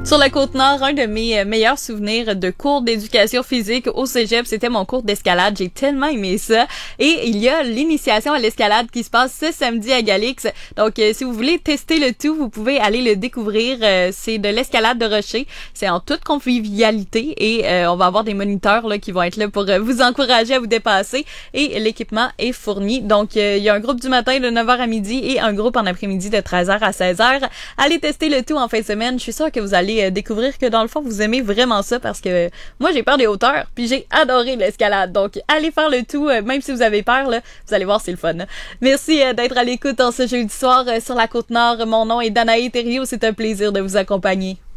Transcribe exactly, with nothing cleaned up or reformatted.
Sur la Côte-Nord, un de mes euh, meilleurs souvenirs de cours d'éducation physique au cégep, c'était mon cours d'escalade. J'ai tellement aimé ça. Et il y a l'initiation à l'escalade qui se passe ce samedi à Galix. Donc, euh, si vous voulez tester le tout, vous pouvez aller le découvrir. Euh, c'est de l'escalade de rocher. C'est en toute convivialité et euh, on va avoir des moniteurs là qui vont être là pour euh, vous encourager à vous dépasser. Et l'équipement est fourni. Donc, euh, il y a un groupe du matin de neuf heures à midi et un groupe en après-midi de treize heures à seize heures. Allez tester le tout en fin de semaine. Je suis sûre que vous allez découvrir que dans le fond vous aimez vraiment ça parce que moi j'ai peur des hauteurs puis j'ai adoré l'escalade, donc allez faire le tout même si vous avez peur là, vous allez voir c'est le fun. Merci d'être à l'écoute en ce jeudi soir sur la Côte-Nord. Mon nom est Danae Thériault, c'est un plaisir de vous accompagner.